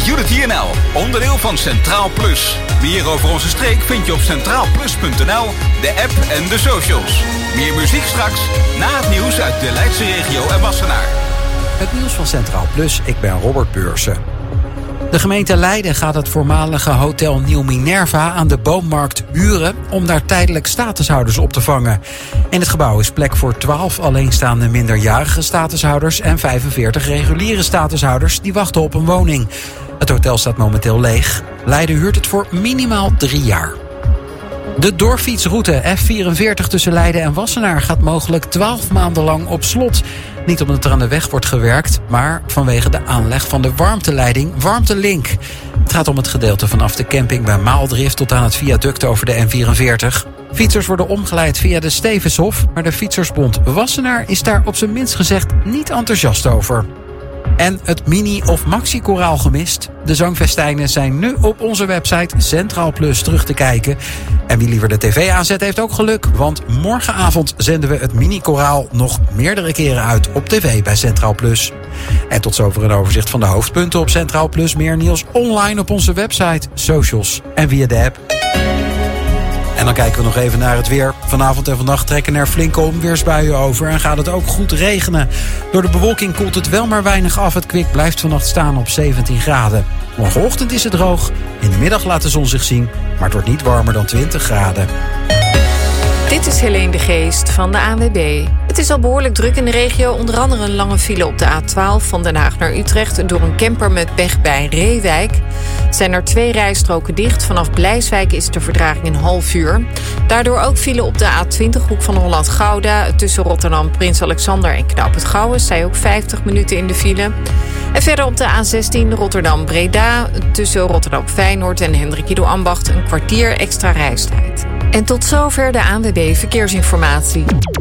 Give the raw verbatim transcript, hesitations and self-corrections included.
Unity N L, onderdeel van Centraal Plus. Meer over onze streek vind je op centraal plus punt n l, de app en de socials. Meer muziek straks, na het nieuws uit de Leidse regio en Wassenaar. Het nieuws van Centraal Plus, ik ben Robert Beursen. De gemeente Leiden gaat het voormalige Hotel Nieuw Minerva aan de Boommarkt huren om daar tijdelijk statushouders op te vangen. In het gebouw is plek voor twaalf alleenstaande minderjarige statushouders en vijfenveertig reguliere statushouders die wachten op een woning. Het hotel staat momenteel leeg. Leiden huurt het voor minimaal drie jaar. De doorfietsroute F vierenveertig tussen Leiden en Wassenaar gaat mogelijk twaalf maanden lang op slot. Niet omdat er aan de weg wordt gewerkt, maar vanwege de aanleg van de warmteleiding Warmtelink. Het gaat om het gedeelte vanaf de camping bij Maaldrift tot aan het viaduct over de N vierenveertig. Fietsers worden omgeleid via de Stevenshof, maar de Fietsersbond Wassenaar is daar op zijn minst gezegd niet enthousiast over. En het mini- of maxi-koraal gemist? De zangfestijnen zijn nu op onze website Centraal Plus terug te kijken. En wie liever de tv aanzet heeft ook geluk, want morgenavond zenden we het mini-koraal nog meerdere keren uit op tv bij Centraal Plus. En tot zover een overzicht van de hoofdpunten op Centraal Plus. Meer nieuws online op onze website, socials en via de app. En dan kijken we nog even naar het weer. Vanavond en vannacht trekken er flinke onweersbuien over en gaat het ook goed regenen. Door de bewolking koelt het wel maar weinig af. Het kwik blijft vannacht staan op zeventien graden. Morgenochtend is het droog. In de middag laat de zon zich zien, maar het wordt niet warmer dan twintig graden. Dit is Helene de Geest van de A N W B. Het is al behoorlijk druk in de regio. Onder andere een lange file op de A twaalf van Den Haag naar Utrecht door een camper met pech bij Reewijk. Zijn er twee rijstroken dicht. Vanaf Blijswijk is de vertraging een half uur. Daardoor ook file op de A twintig, hoek van Holland-Gouda. Tussen Rotterdam, Prins Alexander en Knoop het Gouwen. Zij ook vijftig minuten in de file. En verder op de A zestien Rotterdam-Breda. Tussen Rotterdam-Feyenoord en Hendrik Ido Ambacht een kwartier extra reistijd. En tot zover de A N W B Verkeersinformatie.